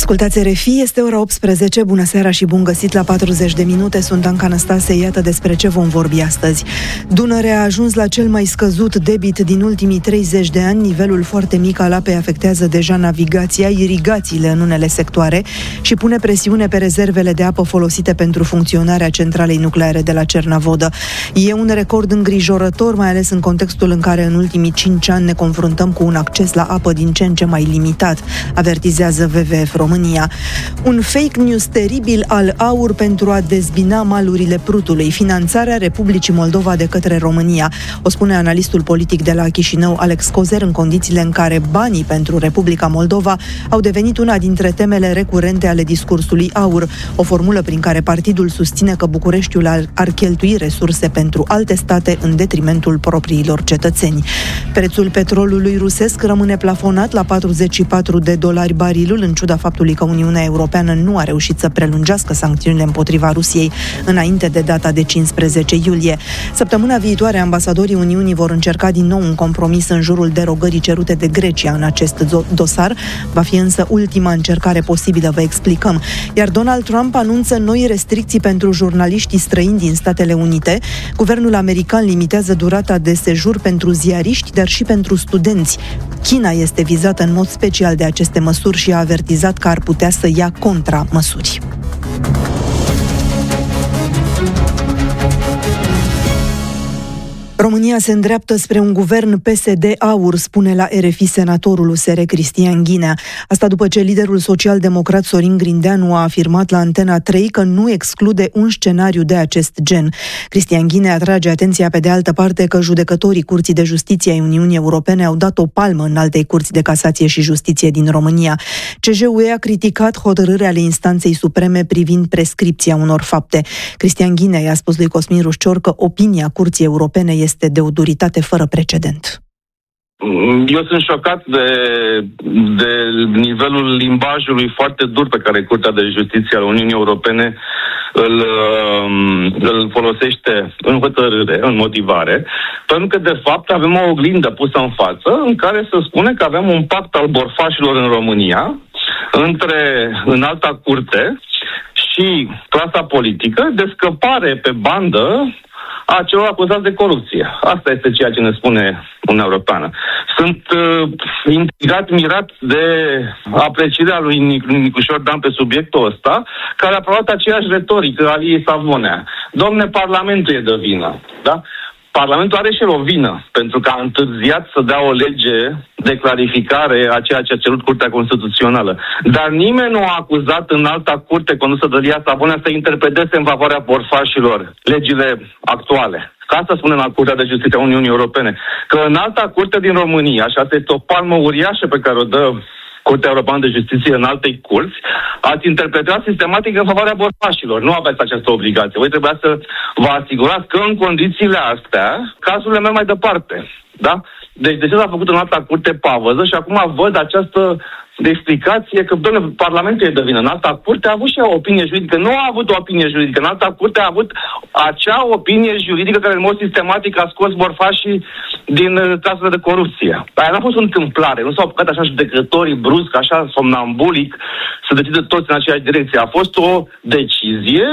Ascultați RFI, este ora 18, bună seara și bun găsit la 40 de minute, sunt Anca Năstase, iată despre ce vom vorbi astăzi. Dunărea a ajuns la cel mai scăzut debit din ultimii 30 de ani, nivelul foarte mic al apei afectează deja navigația, irigațiile în unele sectoare și pune presiune pe rezervele de apă folosite pentru funcționarea centralei nucleare de la Cernavodă. E un record îngrijorător, mai ales în contextul în care în ultimii 5 ani ne confruntăm cu un acces la apă din ce în ce mai limitat, avertizează WWF România. Un fake news teribil al AUR pentru a dezbina malurile Prutului, finanțarea Republicii Moldova de către România. O spune analistul politic de la Chișinău, Alex Cozer, în condițiile în care banii pentru Republica Moldova au devenit una dintre temele recurente ale discursului AUR, o formulă prin care partidul susține că Bucureștiul ar cheltui resurse pentru alte state în detrimentul propriilor cetățeni. Prețul petrolului rusesc rămâne plafonat la $44 barilul, în ciuda faptului că Uniunea Europeană nu a reușit să prelungească sancțiunile împotriva Rusiei înainte de data de 15 iulie. Săptămâna viitoare, ambasadorii Uniunii vor încerca din nou un compromis în jurul derogării cerute de Grecia în acest dosar. Va fi însă ultima încercare posibilă, vă explicăm. Iar Donald Trump anunță noi restricții pentru jurnaliștii străini din Statele Unite. Guvernul american limitează durata de sejur pentru ziariști, dar și pentru studenți. China este vizată în mod special de aceste măsuri și a avertizat că ar putea să ia contramăsuri. România se îndreaptă spre un guvern PSD-AUR, spune la RFI senatorul USR Cristian Ghinea. Asta după ce liderul social-democrat Sorin Grindeanu a afirmat la Antena 3 că nu exclude un scenariu de acest gen. Cristian Ghinea atrage atenția pe de altă parte că judecătorii Curții de Justiție ai Uniunii Europene au dat o palmă în altei curți de casație și justiție din România. CJUE a criticat hotărârea ale instanței supreme privind prescripția unor fapte. Cristian Ghinea i-a spus lui Cosmin Rușcior că opinia Curții Europene este de o duritate fără precedent. Eu sunt șocat de nivelul limbajului foarte dur pe care Curtea de Justiție a Uniunii Europene îl folosește în hotărâre, în motivare, pentru că de fapt avem o oglindă pusă în față în care se spune că avem un pact al borfașilor în România între Înalta Curte și clasa politică de scăpare pe bandă a celor acuzați de corupție. Asta este ceea ce ne spune Uniunea Europeană. Sunt intrigat, mirat de aprecierea lui Nicușor Dan pe subiectul ăsta, care a provat aceeași retorică a Liei Savonea. Dom'le, Parlamentul e de vină. Da? Parlamentul are și el o vină, pentru că a întârziat să dea o lege de clarificare a ceea ce a cerut Curtea Constituțională. Dar nimeni nu a acuzat în Alta Curte condusă de Lia Savonea să interpreteze în favoarea borfașilor legile actuale. Ca asta spune la Curtea de Justiție a Uniunii Europene. Că în Alta Curte din România, și asta este o palmă uriașă pe care o dă Curtea Europeană de Justiție în altei curți, ați interpretat sistematic în favoarea borfașilor. Nu aveți această obligație. Voi trebuia să vă asigurați că în condițiile astea, cazurile merg mai departe. Da? Deci de ce s-a făcut în Alta Curte pavăză și acum văd această explicație că, doamne, Parlamentul e de vină. În Alta Curte a avut și o opinie juridică. Nu a avut o opinie juridică. În Alta Curte a avut acea opinie juridică care în mod sistematic a scos borfașii din cazurile de corupție. Aia n-a fost o întâmplare. Nu s-au apucat așa judecătorii brusc, așa somnambulic, să decide toți în aceeași direcție. A fost o decizie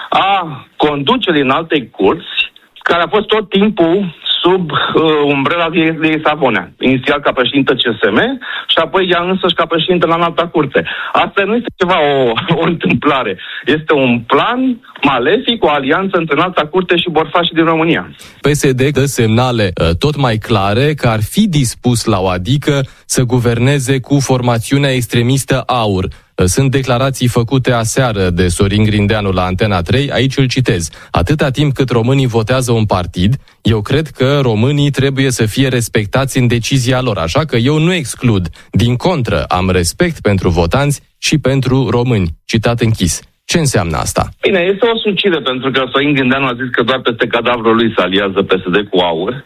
a conducerii în altei curți, care a fost tot timpul sub umbrela Liei Savonea. Inițial ca președintă CSM și apoi ea însăși ca președintă la Înalta Curte. Asta nu este ceva o întâmplare. Este un plan malefic, o alianță între Înalta Curte și borfașii din România. PSD dă semnale tot mai clare că ar fi dispus la o adică să guverneze cu formațiunea extremistă AUR. Sunt declarații făcute aseară de Sorin Grindeanu la Antena 3, aici îl citez. Atâta timp cât românii votează un partid, eu cred că românii trebuie să fie respectați în decizia lor, așa că eu nu exclud. Din contră, am respect pentru votanți și pentru români. Citat închis. Ce înseamnă asta? Bine, este o sucire, pentru că Sorin Grindeanu a zis că doar peste cadavrul lui se aliază PSD cu AUR.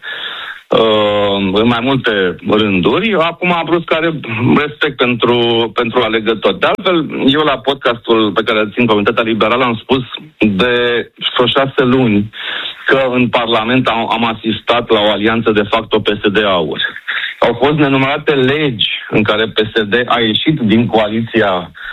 În mai multe rânduri. Acum am vrut că are respect pentru alegători. De altfel, eu la podcastul pe care îl țin Comunitatea Liberală am spus de vreo 6 luni că în Parlament am asistat la o alianță de facto PSD-AUR. Au fost nenumărate legi în care PSD a ieșit din coaliția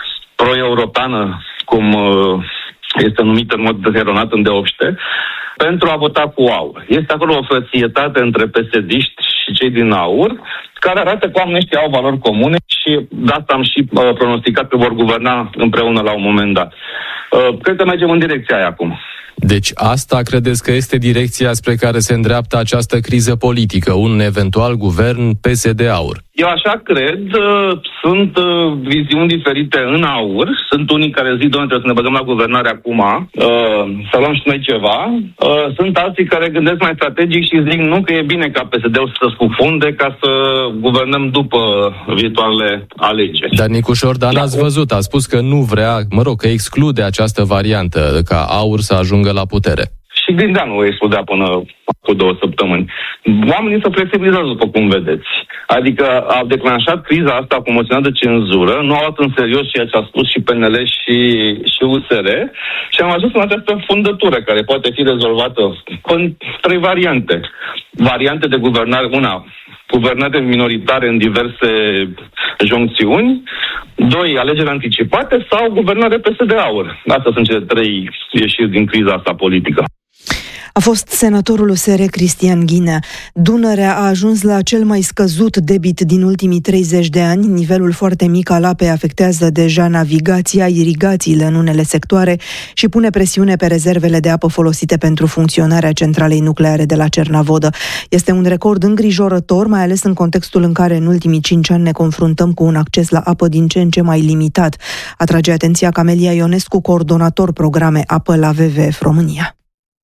pro-europeană, cum este numită în mod eronat îndeopște, pentru a vota cu AUR. Este acolo o frățietate între PSD-iști și cei din AUR, care arată că oamenii ăștia au valori comune și de asta am și pronosticat că vor guverna împreună la un moment dat. Cred că mergem în direcția aia acum. Deci asta credeți că este direcția spre care se îndreaptă această criză politică, un eventual guvern PSD-AUR? Eu așa cred, sunt viziuni diferite în AUR, sunt unii care zic, doamne, trebuie să ne băgăm la guvernare acum, să luăm și noi ceva, sunt alții care gândesc mai strategic și zic, nu, că e bine ca PSD-ul să scufunde ca să guvernăm după viitoarele alegeri. Dar Nicu Șordan, ați văzut, a spus că nu vrea, că exclude această variantă, ca AUR să ajungă la putere. Și Grindeanu o excludea până cu 2 săptămâni. Oamenii se flexibilizează, după cum vedeți. Adică au declanșat criza asta cu moțiunea de cenzură, nu au luat în serios ceea ce a spus și PNL și USR și am ajuns în această fundătură care poate fi rezolvată în 3 variante. Variante de guvernare, una, guvernate minoritare în diverse joncțiuni, 2, alegeri anticipate sau guvernare PSD-AUR. Astea sunt cele 3 ieșiri din criza asta politică. A fost senatorul USR Cristian Ghinea. Dunărea a ajuns la cel mai scăzut debit din ultimii 30 de ani. Nivelul foarte mic al apei afectează deja navigația, irigațiile în unele sectoare și pune presiune pe rezervele de apă folosite pentru funcționarea centralei nucleare de la Cernavodă. Este un record îngrijorător, mai ales în contextul în care în ultimii 5 ani ne confruntăm cu un acces la apă din ce în ce mai limitat. Atrage atenția Camelia Ionescu, coordonator programe apă la WWF România.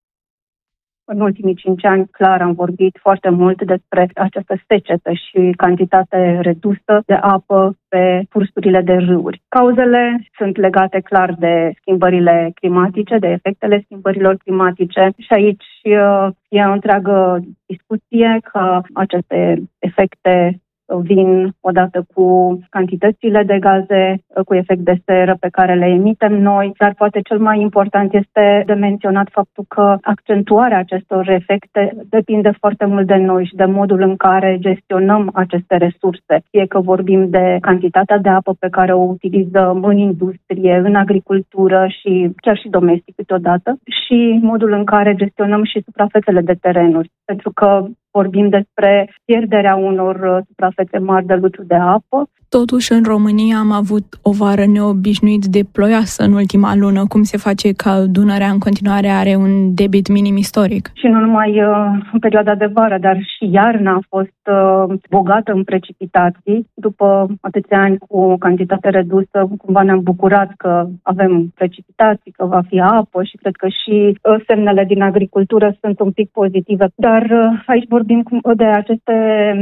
În ultimii 5 ani, clar, am vorbit foarte mult despre această secetă și cantitate redusă de apă pe cursurile de râuri. Cauzele sunt legate clar de schimbările climatice, de efectele schimbărilor climatice și aici e o întreagă discuție că aceste efecte vin odată cu cantitățile de gaze cu efect de seră pe care le emitem noi, dar poate cel mai important este de menționat faptul că accentuarea acestor efecte depinde foarte mult de noi și de modul în care gestionăm aceste resurse, fie că vorbim de cantitatea de apă pe care o utilizăm în industrie, în agricultură și chiar și domestic câteodată, și modul în care gestionăm și suprafețele de terenuri, pentru că vorbim despre pierderea unor suprafețe mari de luciu de apă. Totuși, în România am avut o vară neobișnuit de ploioasă în ultima lună. Cum se face că Dunărea în continuare are un debit minim istoric? Și nu numai în perioada de vară, dar și iarna a fost bogată în precipitații. După atâția ani cu cantitate redusă, cumva ne-am bucurat că avem precipitații, că va fi apă și cred că și semnele din agricultură sunt un pic pozitive. Dar aici vorbim de aceste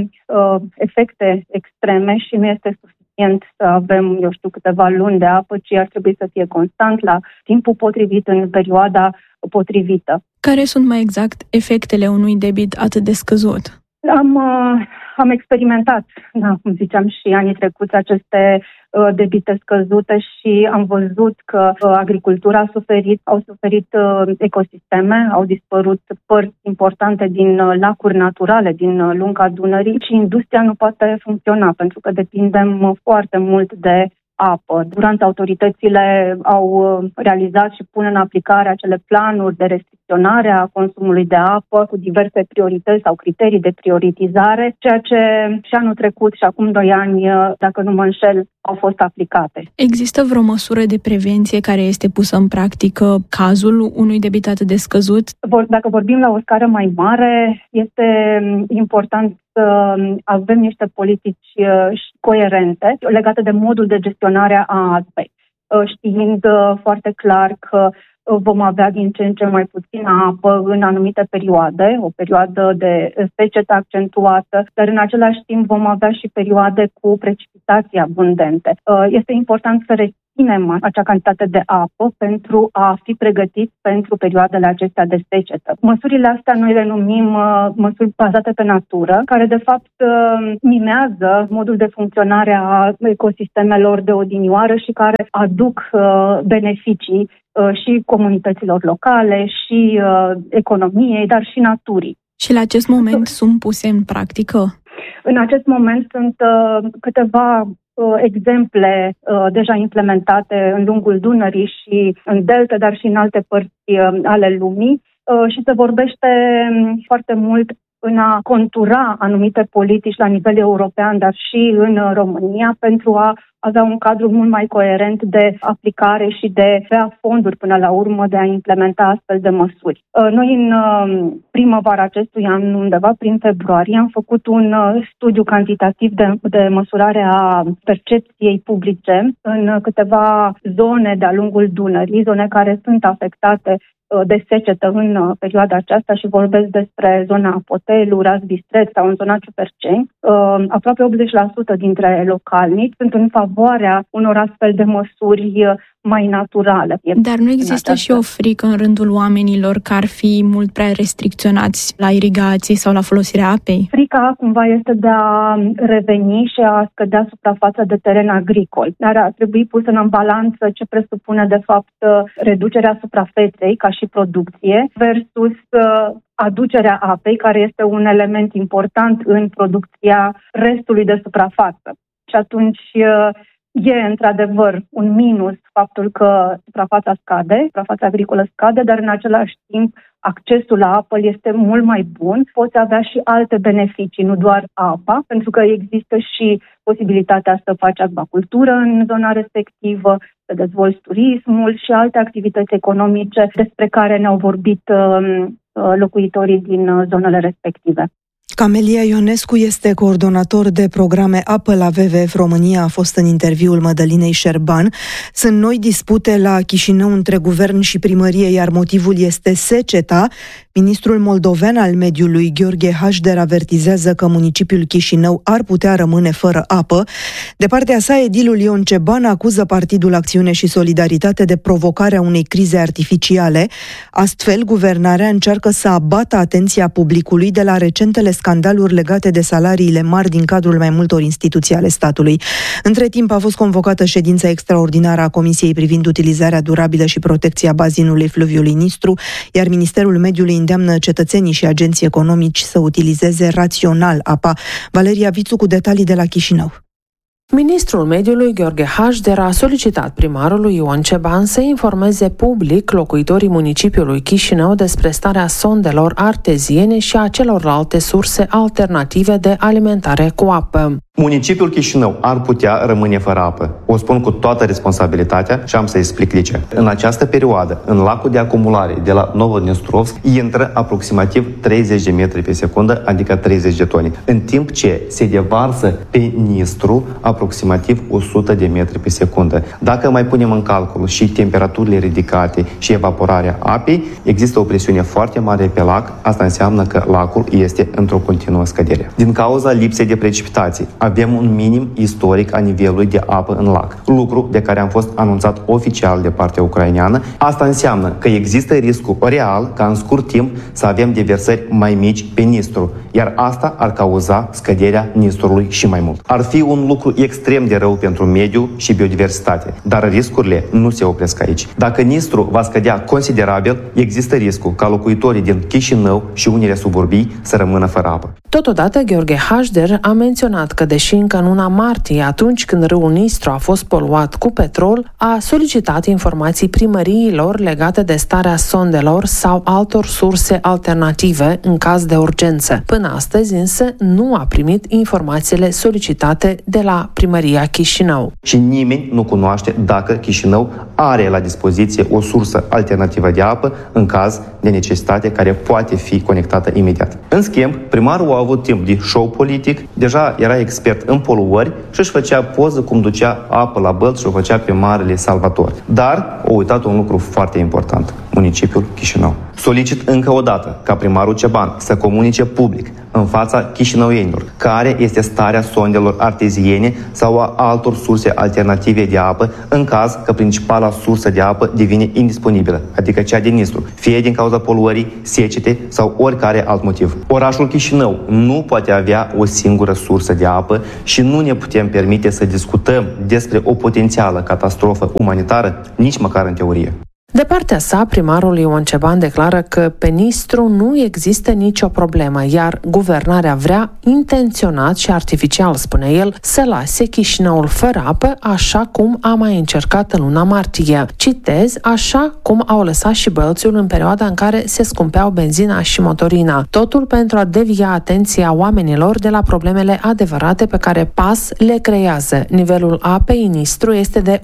efecte extreme și nu este suficient să avem, câteva luni de apă, ci ar trebui să fie constant la timpul potrivit, în perioada potrivită. Care sunt mai exact efectele unui debit atât de scăzut? Am experimentat, cum ziceam și anii trecuți, aceste debite scăzute și am văzut că agricultura au suferit ecosisteme, au dispărut părți importante din lacuri naturale, din lunga Dunării și industria nu poate funcționa pentru că depindem foarte mult de apă. Durant autoritățile au realizat și pun în aplicare acele planuri de restricționare a consumului de apă cu diverse priorități sau criterii de prioritizare, ceea ce și anul trecut și acum 2 ani, dacă nu mă înșel, au fost aplicate. Există vreo măsură de prevenție care este pusă în practică cazul unui debit atât de scăzut? Dacă vorbim la o scară mai mare, este important să avem niște politici coerente legate de modul de gestionare a apei, știind foarte clar că vom avea din ce în ce mai puțină apă în anumite perioade, o perioadă de secetă accentuată, dar în același timp vom avea și perioade cu precipitații abundente. Este important să reținem acea cantitate de apă pentru a fi pregătiți pentru perioadele acestea de secetă. Măsurile astea noi le numim măsuri bazate pe natură, care de fapt mimează modul de funcționare a ecosistemelor de odinioară și care aduc beneficii și comunităților locale, și economiei, dar și naturii. Și la acest moment sunt puse în practică? În acest moment sunt câteva exemple deja implementate în lungul Dunării și în delta, dar și în alte părți ale lumii și se vorbește foarte mult în a contura anumite politici la nivel european, dar și în România, pentru a avea un cadru mult mai coerent de aplicare și de avea fonduri până la urmă de a implementa astfel de măsuri. Noi în primăvara acestui an, undeva prin februarie, am făcut un studiu cantitativ de măsurare a percepției publice în câteva zone de-a lungul Dunării, zone care sunt afectate de secetă în perioada aceasta și vorbesc despre zona Apotelu, Raz-Bistreț sau în zona Ciuperceni. Aproape 80% dintre localnici sunt în favoarea unor astfel de măsuri mai naturale. Dar nu există și o frică în rândul oamenilor că ar fi mult prea restricționați la irigații sau la folosirea apei? Frica cumva este de a reveni și a scădea suprafața de teren agricol. Dar ar trebui pus în balanță ce presupune de fapt reducerea suprafeței ca și producție versus aducerea apei, care este un element important în producția restului de suprafață. Și atunci e într-adevăr un minus faptul că suprafața agricolă scade, dar în același timp accesul la apă este mult mai bun. Poți avea și alte beneficii, nu doar apa, pentru că există și posibilitatea să faci acvacultură în zona respectivă, să dezvolți turismul și alte activități economice despre care ne-au vorbit locuitorii din zonele respective. Camelia Ionescu este coordonator de programe apă la WWF România, a fost în interviul Mădălinei Șerban. Sunt noi dispute la Chișinău între guvern și primărie, iar motivul este seceta. Ministrul moldovean al mediului, Gheorghe Hașder, avertizează că municipiul Chișinău ar putea rămâne fără apă. De partea sa, edilul Ion Ceban acuză Partidul Acțiune și Solidaritate de provocarea unei crize artificiale. Astfel, guvernarea încearcă să abată atenția publicului de la recentele scandaluri legate de salariile mari din cadrul mai multor instituții ale statului. Între timp a fost convocată ședința extraordinară a Comisiei privind utilizarea durabilă și protecția bazinului fluviului Nistru, iar Ministerul Mediului îndeamnă cetățenii și agenții economici să utilizeze rațional apa. Valeria Vițu cu detalii de la Chișinău. Ministrul Mediului, Gheorghe Hașder, a solicitat primarului Ion Ceban să informeze public locuitorii municipiului Chișinău despre starea sondelor arteziene și a celorlalte surse alternative de alimentare cu apă. Municipiul Chișinău ar putea rămâne fără apă. O spun cu toată responsabilitatea și am să explic de ce. În această perioadă, în lacul de acumulare de la Novodnestrovsk, intră aproximativ 30 de metri pe secundă, adică 30 de tone, în timp ce se devarsă pe Nistru aproximativ 100 de metri pe secundă. Dacă mai punem în calcul și temperaturile ridicate și evaporarea apei, există o presiune foarte mare pe lac. Asta înseamnă că lacul este într-o continuă scădere. Din cauza lipsei de precipitații, avem un minim istoric a nivelului de apă în lac, lucru de care am fost anunțat oficial de partea ucraineană. Asta înseamnă că există riscul real ca în scurt timp să avem deversări mai mici pe Nistru, iar asta ar cauza scăderea Nistrului și mai mult. Ar fi un lucru extrem de rău pentru mediu și biodiversitate, dar riscurile nu se opresc aici. Dacă Nistru va scădea considerabil, există riscul ca locuitorii din Chișinău și unele suburbii să rămână fără apă. Totodată, Gheorghe Hașder a menționat că, deși încă în luna martie, atunci când râul Nistru a fost poluat cu petrol, a solicitat informații primăriilor legate de starea sondelor sau altor surse alternative în caz de urgență. Până astăzi, însă, nu a primit informațiile solicitate de la primăria Chișinău. Și nimeni nu cunoaște dacă Chișinău are la dispoziție o sursă alternativă de apă în caz de necesitate care poate fi conectată imediat. În schimb, primarul a avut timp de show politic, deja era expert în poluări și își făcea poză cum ducea apă la bălt și o făcea pe Marele Salvator. Dar a uitat un lucru foarte important: municipiul Chișinău. Solicit încă o dată ca primarul Ceban să comunice public în fața chișinăuienilor care este starea sondelor arteziene sau a altor surse alternative de apă în caz că principala sursă de apă devine indisponibilă, adică cea din Nistru, fie din cauza poluării, secete sau oricare alt motiv. Orașul Chișinău nu poate avea o singură sursă de apă și nu ne putem permite să discutăm despre o potențială catastrofă umanitară, nici măcar în teorie. De partea sa, primarul Ion Ceban declară că pe Nistru nu există nicio problemă, iar guvernarea vrea intenționat și artificial, spune el, să lase Chișinăul fără apă, așa cum a mai încercat în luna martie. Citez, așa cum au lăsat și Bălțiul în perioada în care se scumpeau benzina și motorina. Totul pentru a devia atenția oamenilor de la problemele adevărate pe care PAS le creează. Nivelul apei în Nistru este de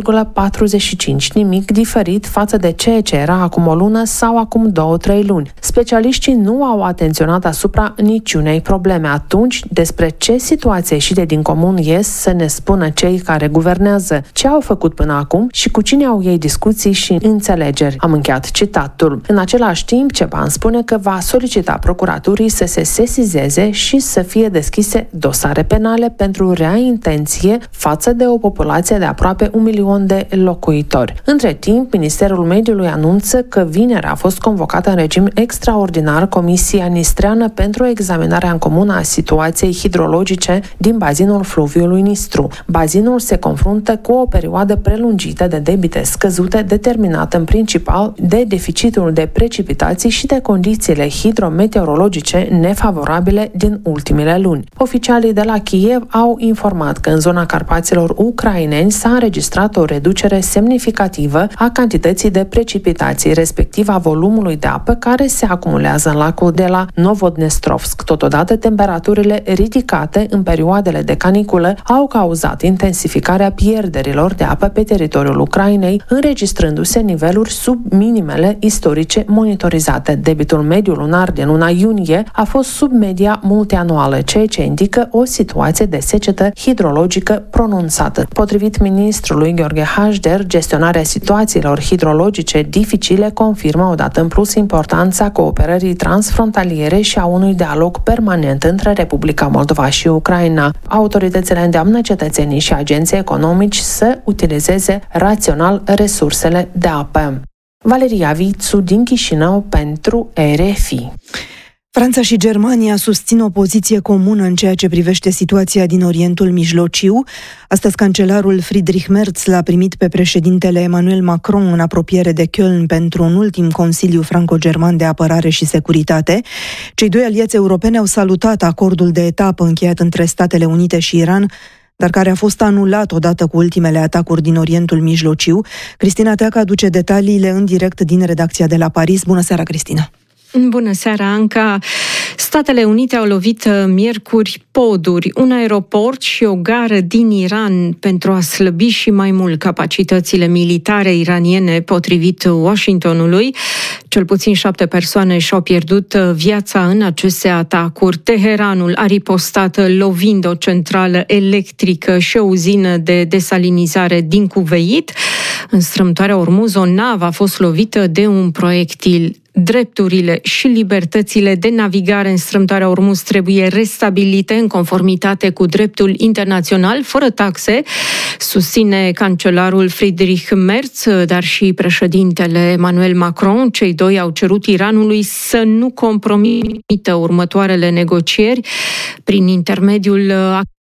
8,45, nimic diferit față de ceea ce era acum o lună sau acum 2-3 luni. Specialiștii nu au atenționat asupra niciunei probleme. Atunci, despre ce situație ieșite din comun ies să ne spună cei care guvernează, ce au făcut până acum și cu cine au ei discuții și înțelegeri. Am încheiat citatul. În același timp, Ceban spune că va solicita procuraturii să se sesizeze și să fie deschise dosare penale pentru rea intenție față de o populație de aproape 1 milion de locuitori. Între timp, Ministerul Mediului anunță că vineri a fost convocată în regim extraordinar Comisia Nistreană pentru examinarea în comun a situației hidrologice din bazinul fluviului Nistru. Bazinul se confruntă cu o perioadă prelungită de debite scăzute, determinată în principal de deficitul de precipitații și de condițiile hidrometeorologice nefavorabile din ultimele luni. Oficialii de la Kiev au informat că în zona Carpaților ucraineni s-a înregistrat o reducere semnificativă a cantității de precipitații, respectiv a volumului de apă care se acumulează în lacul de la Novodnestrovsk. Totodată, temperaturile ridicate în perioadele de caniculă au cauzat intensificarea pierderilor de apă pe teritoriul Ucrainei, înregistrându-se niveluri sub minimele istorice monitorizate. Debitul mediu lunar din luna iunie a fost sub media multianuală, ceea ce indică o situație de secetă hidrologică pronunțată. Potrivit ministrului Gheorghe Hașder, gestionarea situațiilor hidrologice dificile confirmă odată în plus importanța cooperării transfrontaliere și a unui dialog permanent între Republica Moldova și Ucraina. Autoritățile îndeamnă cetățenii și agenții economici să utilizeze rațional resursele de apă. Valeria Vițu din Chișinău pentru RFI. Franța și Germania susțin o poziție comună în ceea ce privește situația din Orientul Mijlociu. Astăzi, cancelarul Friedrich Merz l-a primit pe președintele Emmanuel Macron în apropiere de Köln pentru un ultim Consiliu franco-german de apărare și securitate. Cei doi aliați europeni au salutat acordul de etapă încheiat între Statele Unite și Iran, dar care a fost anulat odată cu ultimele atacuri din Orientul Mijlociu. Cristina Teacă aduce detaliile în direct din redacția de la Paris. Bună seara, Cristina! Bună seara, Anca! Statele Unite au lovit miercuri poduri, un aeroport și o gară din Iran pentru a slăbi și mai mult capacitățile militare iraniene, potrivit Washingtonului. Cel puțin 7 persoane și-au pierdut viața în aceste atacuri. Teheranul a ripostat lovind o centrală electrică și o uzină de desalinizare din Cuveit. În strâmtoarea Ormuz, o navă a fost lovită de un proiectil. Drepturile și libertățile de navigare în strâmtoarea Ormuz trebuie restabilite în conformitate cu dreptul internațional, fără taxe, susține cancelarul Friedrich Merz, dar și președintele Emmanuel Macron. Cei doi au cerut Iranului să nu compromită următoarele negocieri prin intermediul.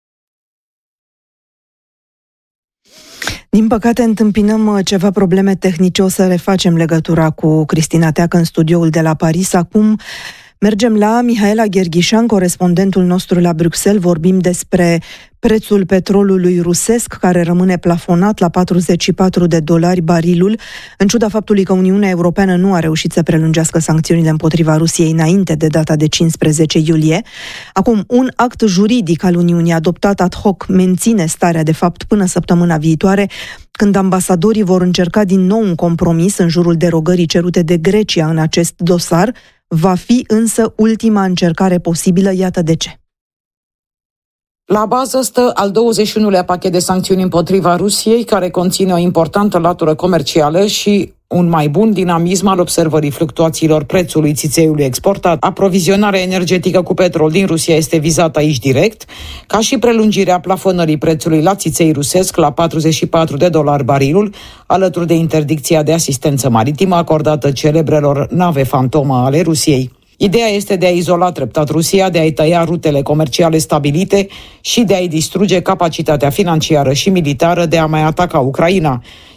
Din păcate, întâmpinăm ceva probleme tehnice. O să refacem legătura cu Cristina Teacă în studioul de la Paris. Acum mergem la Mihaela Gherghișan, corespondentul nostru la Bruxelles. Vorbim despre prețul petrolului rusesc, care rămâne plafonat la $44 barilul, în ciuda faptului că Uniunea Europeană nu a reușit să prelungească sancțiunile împotriva Rusiei înainte de data de 15 iulie. Acum, un act juridic al Uniunii adoptat ad hoc menține starea de fapt până săptămâna viitoare, când ambasadorii vor încerca din nou un compromis în jurul derogării cerute de Grecia în acest dosar. Va fi însă ultima încercare posibilă, iată de ce. La bază stă al 21-lea pachet de sancțiuni împotriva Rusiei, care conține o importantă latură comercială și un mai bun dinamism al observării fluctuațiilor prețului țițeiului exportat. Aprovizionarea energetică cu petrol din Rusia este vizată aici direct, ca și prelungirea plafonării prețului la țiței rusesc la $44 barilul, alături de interdicția de asistență maritimă acordată celebrelor nave fantomă ale Rusiei. Ideea este de a izola treptat Rusia, de a-i tăia rutele comerciale stabilite și de a-i distruge capacitatea financiară și militară de a mai ataca Ucraina.